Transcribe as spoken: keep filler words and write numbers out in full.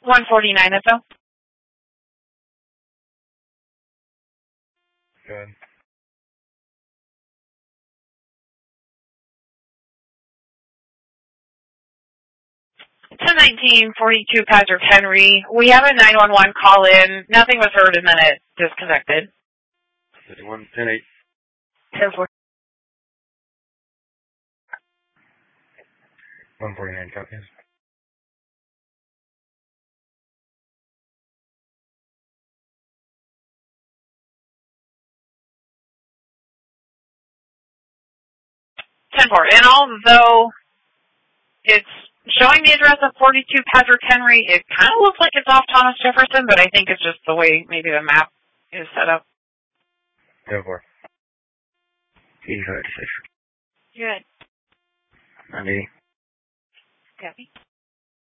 one forty-nine S O. Good. ten nineteen forty-two Patrick Henry. We have a nine one one call in. Nothing was heard and then it disconnected. one ten eight. ten four. one forty-nine copies. ten four. And although it's showing the address of forty-two Patrick Henry, it kind of looks like it's off Thomas Jefferson, but I think it's just the way maybe the map is set up. ten four. eighty-five to six. Good. ninety. Copy.